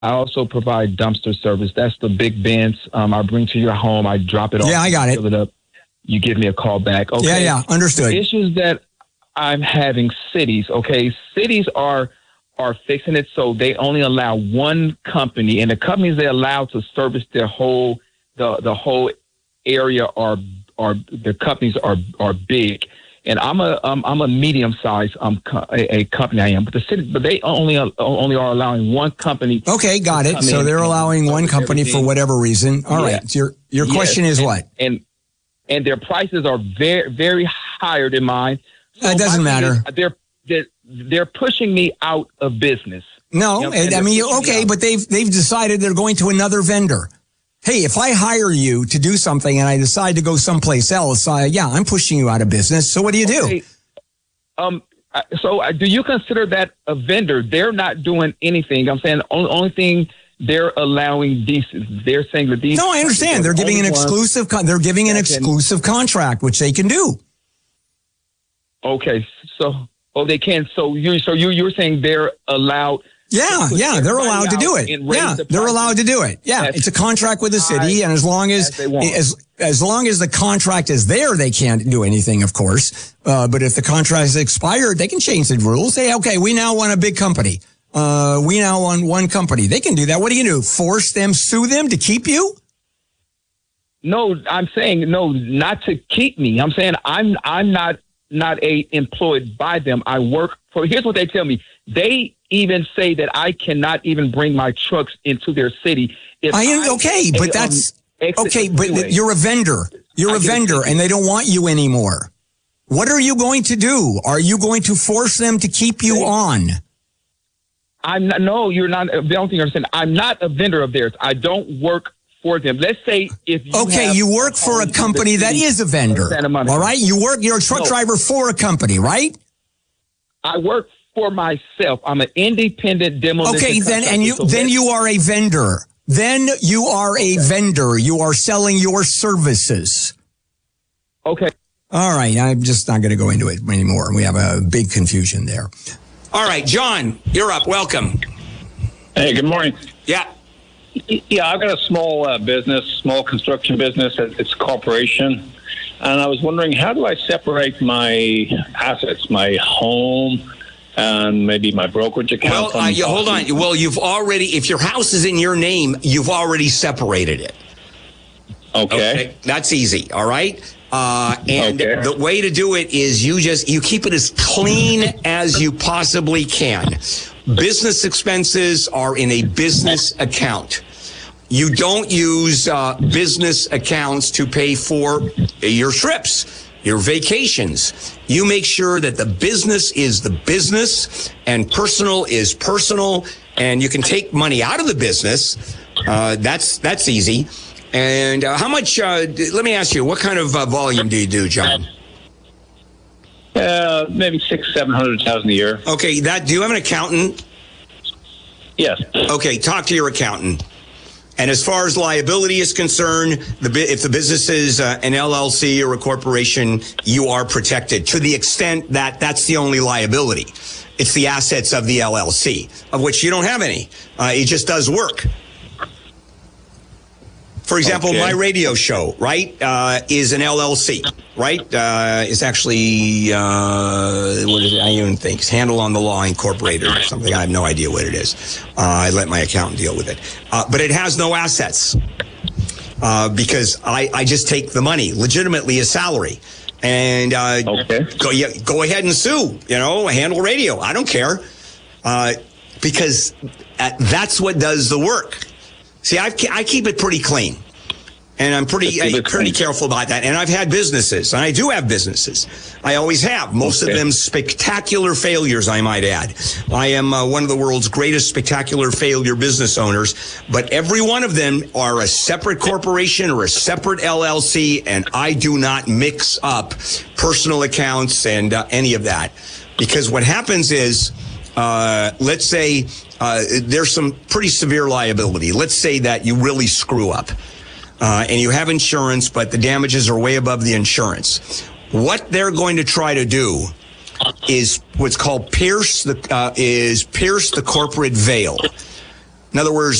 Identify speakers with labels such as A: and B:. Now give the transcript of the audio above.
A: I also provide dumpster service. That's the big bins I bring to your home. I drop it off.
B: Yeah, I got it.
A: Fill it up. You give me a call back. Okay.
B: Yeah, understood.
A: The issues that I'm having cities, okay, cities are fixing it so they only allow one company, and the companies they allow to service their whole the whole area are the companies are big. And I'm a medium sized a company I am, but they only are allowing one company.
B: Okay, got it. So they're allowing one company for whatever reason. All right. So your question is what?
A: And their prices are very, very higher than mine. So
B: it doesn't matter.
A: They're pushing me out of business.
B: No, I mean, okay, but they've decided they're going to another vendor. Hey, if I hire you to do something and I decide to go someplace else, I'm pushing you out of business. So what do you do?
A: So do you consider that a vendor? They're not doing anything. I'm saying only thing they're allowing they're saying that these.
B: No, I understand. They're giving an exclusive. They're giving an exclusive contract, which they can do.
A: Okay, so they can. So you're saying they're allowed.
B: Yeah, they're allowed to do it. Yeah, they're allowed to do it. Yeah, it's a contract with the city, and as long as the contract is there, they can't do anything, of course. But if the contract is expired, they can change the rules. Say, okay, we now want a big company. We now want one company. They can do that. What are you going to do? Force them, sue them to keep you?
A: No, I'm saying no, not to keep me. I'm saying I'm not employed by them. I work for. Here's what they tell me. They even say that I cannot even bring my trucks into their city. But you're a vendor. You're a vendor, and they don't want you anymore. What are you going to do? Are you going to force them to keep you on? I'm not. No, you're not. The only thing you're saying, I'm not a vendor of theirs. I don't work for them. Let's say if you work for a company that is a vendor. All right, you're a truck driver for a company, right? I work for myself. I'm an independent demolition. Okay, then you are a vendor. Then you are a vendor. You are selling your services. Okay. All right, I'm just not going to go into it anymore. We have a big confusion there.
C: All right, John, you're up. Welcome.
D: Hey, good morning.
C: Yeah.
D: Yeah, I've got a small small construction business. It's a corporation. And I was wondering, how do I separate my assets, my home, and maybe my brokerage account?
C: Well, hold on. Well, you've already, if your house is in your name, you've already separated it. Okay. That's easy. All right. The way to do it is you keep it as clean as you possibly can. Business expenses are in a business account. You don't use business accounts to pay for your trips, your vacations. You make sure that the business is the business and personal is personal, and you can take money out of the business. That's easy. And how much, let me ask you, what kind of volume do you do, John?
D: Maybe 600,000-700,000 a year.
C: Okay, do you have an accountant?
D: Yes.
C: Okay, talk to your accountant. And as far as liability is concerned, if the business is an LLC or a corporation, you are protected to the extent that that's the only liability. It's the assets of the LLC, of which you don't have any. It just does work. For example, my radio show, right, is an LLC, right? It's actually, what is it? I even think it's Handle on the Law Incorporated or something. I have no idea what it is. I let my accountant deal with it. But it has no assets because I just take the money legitimately as salary. And go ahead and sue, Handle Radio. I don't care because that's what does the work. See, I keep it pretty clean, and I'm pretty careful about that. And I've had businesses, and I do have businesses. I always have. Most of them spectacular failures, I might add. I am one of the world's greatest spectacular failure business owners, but every one of them are a separate corporation or a separate LLC, and I do not mix up personal accounts and any of that. Because what happens is, let's say, there's some pretty severe liability. Let's say that you really screw up and you have insurance, but the damages are way above the insurance. What they're going to try to do is what's called pierce the corporate veil. In other words,